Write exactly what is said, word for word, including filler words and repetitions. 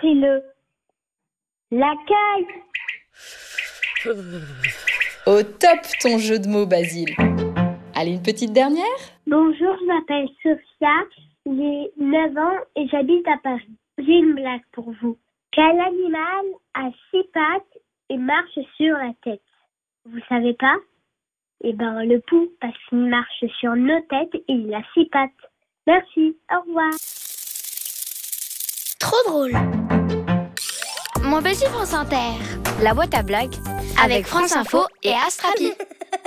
frileux. La caille. Au top ton jeu de mots, Basile. Allez, une petite dernière? Bonjour, je m'appelle Sophia, j'ai neuf ans et j'habite à Paris. J'ai une blague pour vous. Quel animal a six pattes et marche sur la tête? Vous savez pas? Eh ben, le pou, parce qu'il marche sur nos têtes et il a six pattes. Merci, au revoir. Trop drôle. Mon petit France Inter. La boîte à blagues Avec France Info et Astrapi.